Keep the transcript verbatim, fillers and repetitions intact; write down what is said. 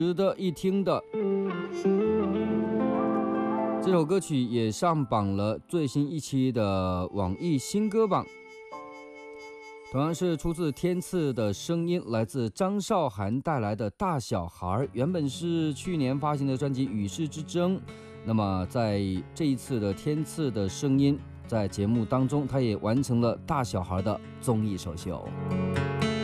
值得一听的。这首歌曲也上榜了最新一期的网易新歌榜，同样是出自天赐的声音，来自张韶涵带来的大小孩，原本是去年发行的专辑《与世之争》，那么在这一次的天赐的声音在节目当中，他也完成了大小孩的综艺首秀。